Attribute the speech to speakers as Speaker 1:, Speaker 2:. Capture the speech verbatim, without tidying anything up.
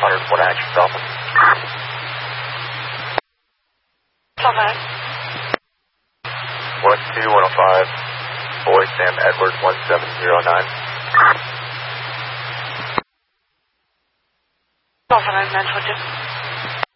Speaker 1: one oh one action, Dolphin.
Speaker 2: Dolphin.
Speaker 1: one two one oh five, boy Sam Edward one seven zero nine.
Speaker 2: Dolphin, nine four two.